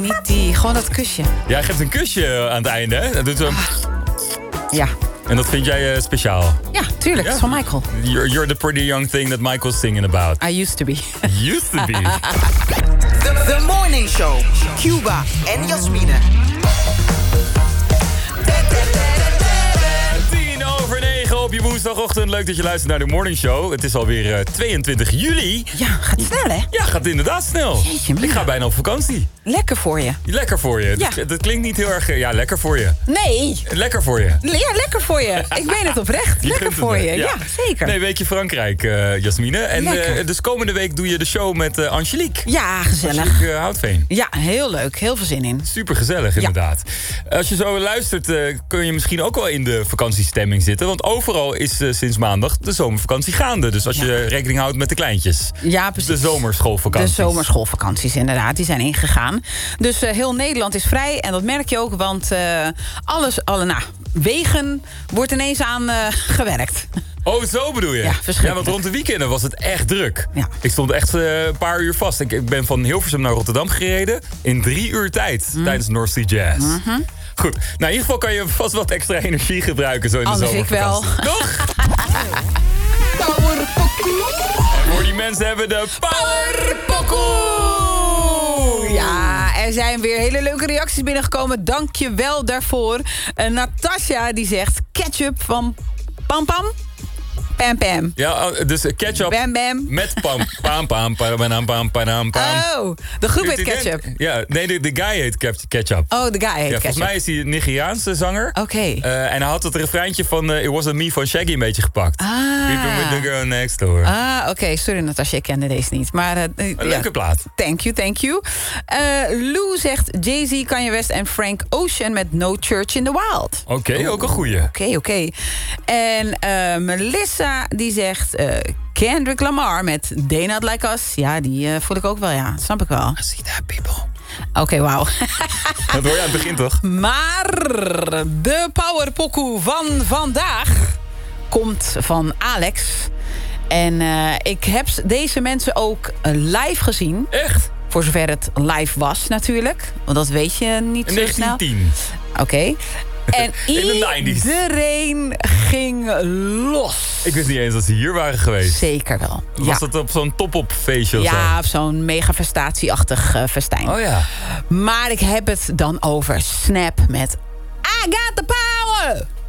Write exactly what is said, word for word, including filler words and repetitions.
Niet die, gewoon dat kusje. Jij geeft een kusje aan het einde, hè? Dat doet zo... Ja. En dat vind jij uh, speciaal? Ja, tuurlijk. Dat is van Michael. You're, you're the pretty young thing that Michael's singing about. I used to be. Used to be. The, the Morning Show. Cuba en Jasmine. tien over negen op je woensdagochtend. Leuk dat je luistert naar de Morning Show. Het is alweer uh, tweeëntwintig juli. Ja, gaat snel, hè? Ja, gaat inderdaad snel. Jeetje, man. Ik ga bijna op vakantie. Lekker voor je. Lekker voor je. Ja. Dat, dat klinkt niet heel erg... uh, Ja, lekker voor je. Nee. Lekker voor je. Ja, lekker voor je. Ik meen het oprecht. Je Lekker gunt het voor me. je. Ja, zeker. Nee, weekje Frankrijk, uh, Jasmine. En uh, dus komende week doe je de show met uh, Angelique. Ja, gezellig. Angelique uh, Houtveen. Ja, heel leuk. Heel veel zin in. Super gezellig, inderdaad. Als je zo luistert, uh, kun je misschien ook wel in de vakantiestemming zitten. Want overal is uh, sinds maandag de zomervakantie gaande. Dus als je rekening houdt met de kleintjes. Ja, precies. De zomerschoolvakanties. De zomerschoolvakanties, inderdaad. Die zijn ingegaan. Dus uh, heel Nederland is vrij. En dat merk je ook, want uh, alles, alle nou, wegen wordt ineens aan uh, gewerkt. Oh, zo bedoel je? Ja, verschrikkelijk. Ja, want rond de weekenden was het echt druk. Ja. Ik stond echt uh, een paar uur vast. Ik, ik ben van Hilversum naar Rotterdam gereden in drie uur tijd. Mm. Tijdens North Sea Jazz. Mm-hmm. Goed. Nou, in ieder geval kan je vast wat extra energie gebruiken zo in Anders de zomervakantie. ik wel. Toch? En voor die mensen hebben we de Power Pokoe! Ja, er zijn weer hele leuke reacties binnengekomen. Dank je wel daarvoor. Uh, Natasja die zegt ketchup van Pam Pam. Pam Pam. Ja, dus ketchup Bam Bam. met pam pam pam pam pam pam pam pam. Oh, de groep heet ketchup. Ja, nee, de, de guy heet ketchup. Oh, de guy heet Ja, ketchup. volgens mij is hij een Nigeriaanse zanger. Oké. Okay. Uh, en hij had het refreintje van uh, It Wasn't Me van Shaggy een beetje gepakt. Ah. Creeping with the girl next door. Ah, oké. Okay. Sorry Natasja, ik kende deze niet. Maar, uh, een ja. leuke plaat. Thank you, thank you. Uh, Lou zegt Jay-Z, Kanye West en Frank Ocean met No Church in the Wild. Oké, okay, ook een goeie. Oké, okay, oké. Okay. En uh, Melissa die zegt Uh, Kendrick Lamar met They Not Like Us. Ja, die uh, voel ik ook wel, ja. Dat snap ik wel. I see that, people. Oké, okay, wauw. Dat hoor je aan het begin, toch? Maar de powerpokoe van vandaag komt van Alex. En uh, ik heb deze mensen ook uh, live gezien. Echt? Voor zover het live was, natuurlijk. Want dat weet je niet in zo snel. negentien tien. Oké. Okay. En in iedereen ging los. Ik wist niet eens dat ze hier waren geweest. Zeker wel. Was ja. dat op zo'n top-op feestje of ja, zo? op zo'n mega-festatieachtig uh, festijn. Oh ja. Maar ik heb het dan over Snap met I Got the Power.